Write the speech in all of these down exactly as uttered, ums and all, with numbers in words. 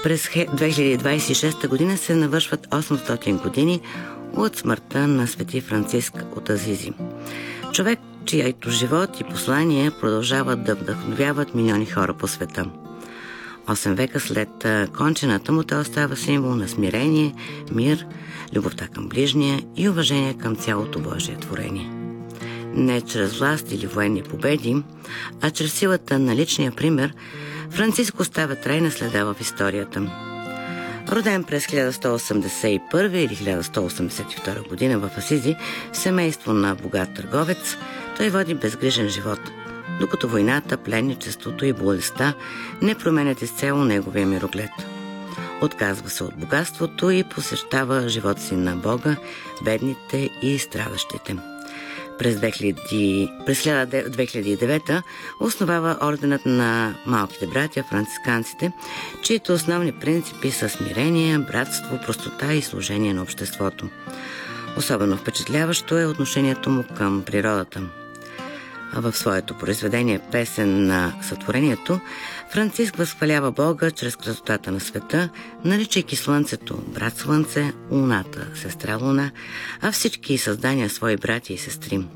През две хиляди двадесет и шеста година се навършват осемстотин години от смъртта на свети Франциск от Азизи. Човек, чието живот и послания продължават да вдъхновяват милиони хора по света. Осем века след кончината му той остава символ на смирение, мир, любовта към ближния и уважение към цялото Божие творение. Не чрез власт или военни победи, а чрез силата на личния пример, Франциск оставя трайна следа в историята. Роден през хиляда сто осемдесет и първа или хиляда сто осемдесет и втора година в Асизи, в семейство на богат търговец, той води безгрижен живот, докато войната, пленничеството и болестта не променят изцяло неговия мироглед. Отказва се от богатството и посещава живота си на Бога, бедните и страдащите. През две хиляди и девета основава орденът на малките братя, францисканците, чието основни принципи са смирение, братство, простота и служение на обществото. Особено впечатляващо е отношението му към природата. А в своето произведение «Песен на сътворението» Франциск възхвалява Бога чрез красотата на света, наричайки слънцето брат слънце, луната сестра луна, а всички създания свои брати и сестри.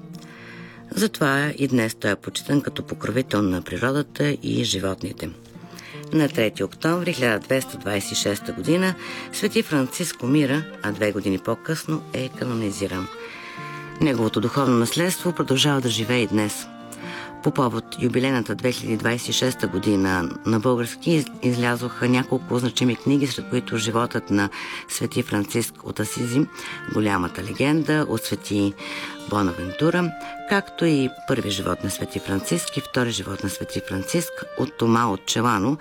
Затова и днес той е почитан като покровител на природата и животните. На трети октомври хиляда двеста двадесет и шеста година свети Франциск умира, а две години по-късно е канонизиран. Неговото духовно наследство продължава да живее и днес. По повод юбилейната две хиляди двадесет и шеста година на български излязоха няколко значими книги, сред които животът на свети Франциск от Асизи, голямата легенда от свети Бонавентура, както и първи живот на свети Франциск и втори живот на свети Франциск от Тома от Челано,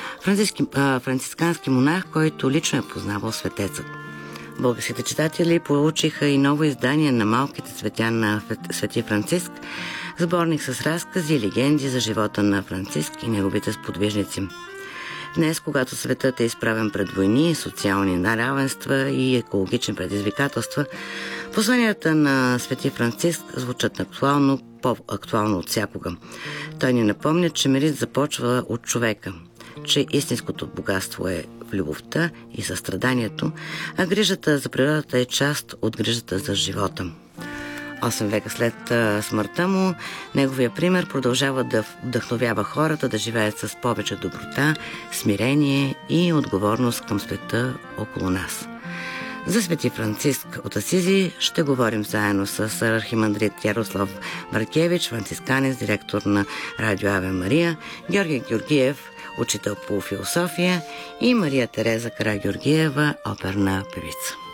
францискански монах, който лично е познавал светецът. Българските читатели получиха и ново издание на малките цветя на свети Франциск, сборник с разкази и легенди за живота на Франциск и неговите сподвижници. Днес, когато светът е изправен пред войни, социални неравенства и екологични предизвикателства, посланията на свети Франциск звучат актуално, по-актуално от всякога. Той ни напомня, че мирът започва от човека, че истинското богатство е в любовта и състраданието, а грижата за природата е част от грижата за живота. Осем века след смъртта му, неговия пример продължава да вдъхновява хората да живеят с повече доброта, смирение и отговорност към света около нас. За свети Франциск от Асизи ще говорим заедно с архимандрит Ярослав Маркевич, францисканец, директор на Радио Аве Мария, Георги Георгиев, учител по философия, и Мария Тереза Карагеоргиева, оперна певица.